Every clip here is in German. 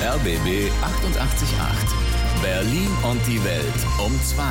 RBB 88.8. Berlin und die Welt um 2.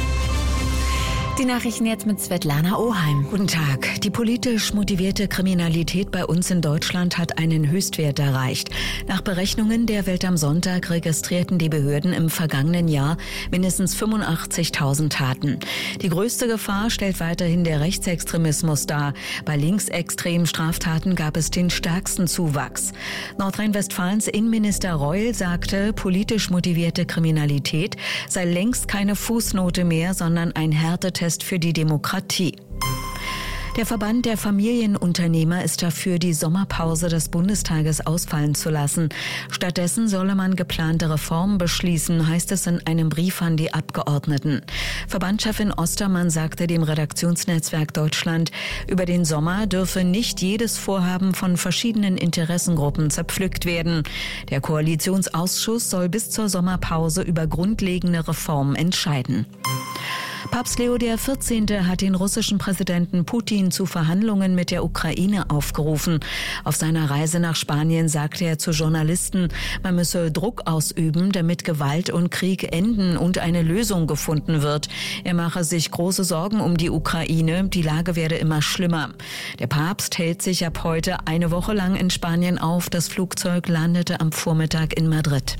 Die Nachrichten jetzt mit Svetlana Oheim. Guten Tag. Die politisch motivierte Kriminalität bei uns in Deutschland hat einen Höchstwert erreicht. Nach Berechnungen der Welt am Sonntag registrierten die Behörden im vergangenen Jahr mindestens 85.000 Taten. Die größte Gefahr stellt weiterhin der Rechtsextremismus dar. Bei linksextremen Straftaten gab es den stärksten Zuwachs. Nordrhein-Westfalens Innenminister Reul sagte, politisch motivierte Kriminalität sei längst keine Fußnote mehr, sondern ein Härtetest für die Demokratie. Der Verband der Familienunternehmer ist dafür, die Sommerpause des Bundestages ausfallen zu lassen. Stattdessen solle man geplante Reformen beschließen, heißt es in einem Brief an die Abgeordneten. Verbandschefin Ostermann sagte dem Redaktionsnetzwerk Deutschland, über den Sommer dürfe nicht jedes Vorhaben von verschiedenen Interessengruppen zerpflückt werden. Der Koalitionsausschuss soll bis zur Sommerpause über grundlegende Reformen entscheiden. Papst Leo XIV. Hat den russischen Präsidenten Putin zu Verhandlungen mit der Ukraine aufgerufen. Auf seiner Reise nach Spanien sagte er zu Journalisten, man müsse Druck ausüben, damit Gewalt und Krieg enden und eine Lösung gefunden wird. Er mache sich große Sorgen um die Ukraine, die Lage werde immer schlimmer. Der Papst hält sich ab heute eine Woche lang in Spanien auf. Das Flugzeug landete am Vormittag in Madrid.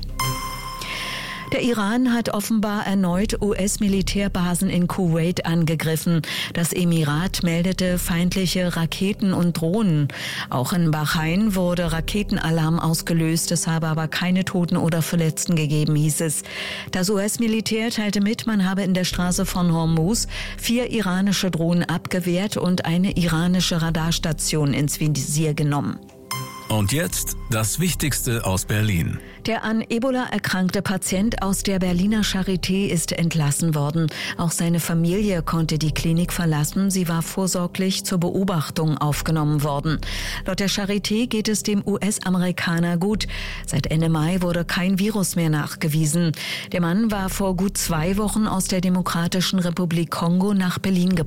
Der Iran hat offenbar erneut US-Militärbasen in Kuwait angegriffen. Das Emirat meldete feindliche Raketen und Drohnen. Auch in Bahrain wurde Raketenalarm ausgelöst. Es habe aber keine Toten oder Verletzten gegeben, hieß es. Das US-Militär teilte mit, man habe in der Straße von Hormuz 4 iranische Drohnen abgewehrt und eine iranische Radarstation ins Visier genommen. Und jetzt das Wichtigste aus Berlin. Der an Ebola erkrankte Patient aus der Berliner Charité ist entlassen worden. Auch seine Familie konnte die Klinik verlassen. Sie war vorsorglich zur Beobachtung aufgenommen worden. Laut der Charité geht es dem US-Amerikaner gut. Seit Ende Mai wurde kein Virus mehr nachgewiesen. Der Mann war vor gut 2 Wochen aus der Demokratischen Republik Kongo nach Berlin gebracht.